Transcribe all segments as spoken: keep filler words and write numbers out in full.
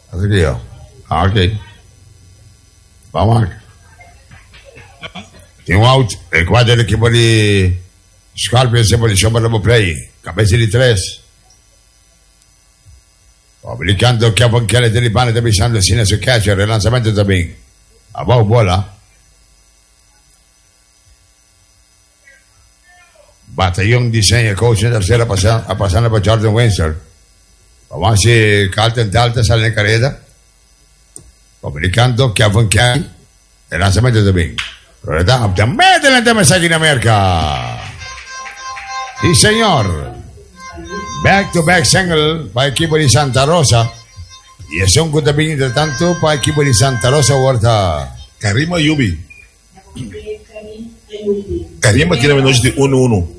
Así que yo. Ah, ok. Vamos a... Tem um out, il quadro dell'equipo di Scorpion, sempre diciamo dopo play, cabeça di tres. Applicando il capo anche delle panne, sta pensando sia sul catcher, il lanzamento da ben. A boa bola. Battaglione di segno, coach in terza passando, passando per Jordan Windsor. Avanti Carlton Dalton, sale in carrera. Applicando il capo anche il lanzamento da ben. Proprietà ampiamente lentamente aquí en América. Sí, señor. Back to back single para el equipo de Santa Rosa. Y es un good también entre tanto para el equipo de Santa Rosa. Ahorita Karim Ayubi. Karim tiene menos de uno uno.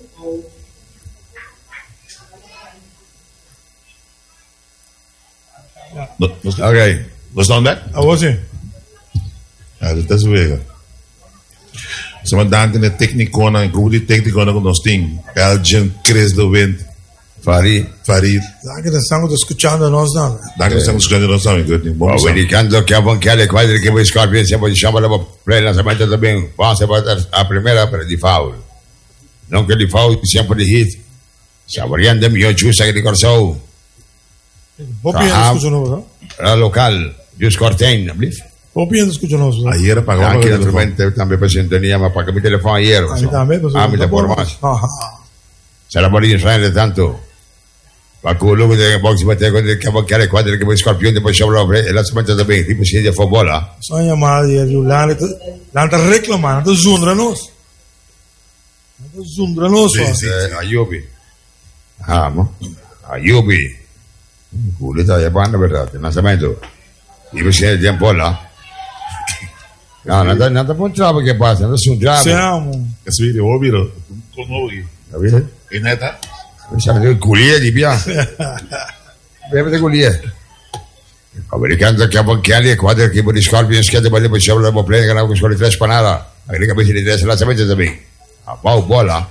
No, no, ok. ¿No está onda? A você? Ah, dat is weer. Ze maar dan in de technicona, een groep die technicona com nós tem. Belgian, Chris de Wind, Farid. Farid. Danke, dat estamos escuchando nós não. Daar estamos escutando nós também, good. Vamos lá. Americano que avanca el cuadro del equipo de Scorpion. Se posiciona para el lanzamiento también. Vamos a pasar a primera, pero de foul. No que de foul, siempre de hit. Saboreando mi ocho, que de Corsou. Bobby ainda escuta nós, não? La local, Jus Cortain, ¿blif? Bobby ainda escuta nós. Ayer apagó Anche el naturalmente también per sintonia, ma paga mi telefono ieri. Ah, também, mas Ah, mi telefono más. Ah, Sarà morito in Israele tanto. Ma quello che box batte con il capo chiaro quadro che poi Scorpione poi sciavola e la semana da bene, tipo si di football. só chamar de lá, lá tá reclamando, tá zundra nós. Tá zundra nós. Sì, sì. Eh, Ayubi. Ah, mo. Ayubi. Quello sta chiamando per il lanzamento. Tipo si di un po' là. No, non non da punto perché passa, non sono già. Siamo. Es weer de Obiro. Con Obi. Capite? E neta? Pensate che culie di piace. Bevete culie. Americano che avvancali e quadro che di Scorpion schiede poi poi c'è la play che con scuole tre spanata. Agli capisci di tre lanzamento da me. A pau bola.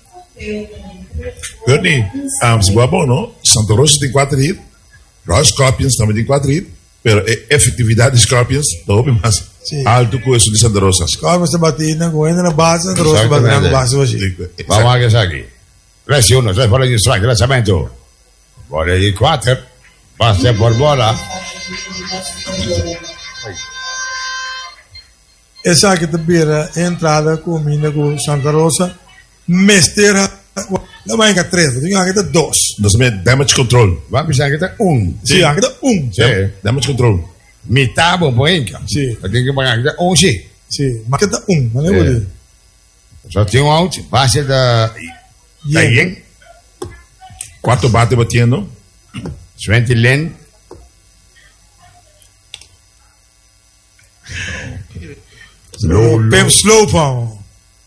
Good niet. Um, ze hebben no. Santa Rosa tem quatro hits. Royal Scorpions também tem quatro hits. Pero a efetividade de Scorpions não é mais Sim. alto que isso de Santa Rosa. Scorpion sta battendo, correndo na base, Santa Rosa battendo na base hoje. Vamos anche Saki. tre uno, tre fuori di strike, lanzamento. Vuole di quattro. Passa per bola. Essa que também entrada combina com Santa Rosa. Mestera. Não vai encarar três, tem que encarar dois. Nós também damage control. Va a pensare che è un. Sim, encarar um. Sì. Damage control. Metà un po' inca. Sì. Perché che magari è un sì. Sim, mas que tá um, não é É. verdade? Só tem um out. Passa da. Da Yen. Quatro bate batendo. Sventi Len. Slow, Pem slow pão.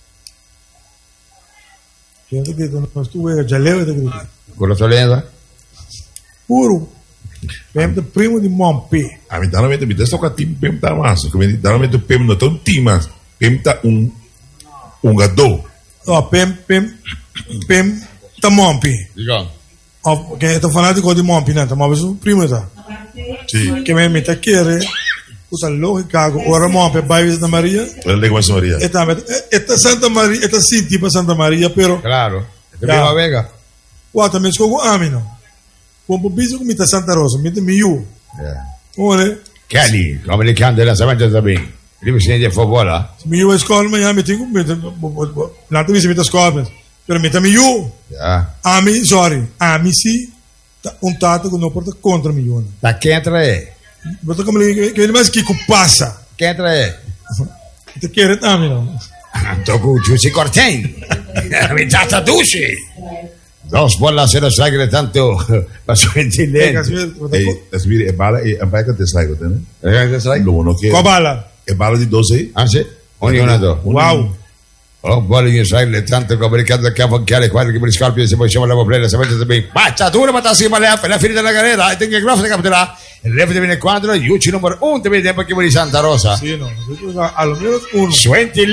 Gente que nós tu é já leu de Quello Toledo. puro. Pem de primo de Mompi. A mim, normalmente, me deixa com a time Pem tá mais. Normalmente, o Pem não tem um time mais. Pem tá um. Um gado. Ó, Pem Pem Pem tá Mompi. Dico. Ó, que eu tô falando de Mompi, né? Tá mais o primo tá. Sim. Que me meta querer. Usa lógica, ora Mompi vai visitar Maria. Olha lá com a Maria. Esta esta Santa Maria, esta sim tipo Santa Maria, pero Claro. Te Ya. prima Vega. quatro meses com amino. Com o bicho com mita Santa Rosa, mita miu. Yeah. Olha, Kelly, come le cande lanzamento da bene. Prima si di football. miu é escola, mas já me tenho mita. Lá também se mita escola, pero mita miu. Ja. Ami, sorry, ami si um tato que não porta contra miu. Da che entra è? Bota como ele que ele mais que passa. Che entra è? Te quer amino. Toku Giussi Cortain. Mi già Dushi. Dos bolas se lo sagre tanto. Passo in Pega, silenzio. Hey, es weer een bala en een bijkant is like dat, hè? Eh, che sai? Lo bueno que. Com a bala. Een bala di doze. Ah, sì? Ogni una do. Wow. Oh, vuole in Israele tanto come il capo che avvancare quadri che per Scorpion se poi siamo alla play, sapete da bene. Baciatura, ma tassi ma la fine della carriera, e tengo il grosso capiterà. Il referee viene il quadro, Yuci numero uno, te vede tempo che vuole Santa Rosa. Sì, no. A lo menos uno. Suenti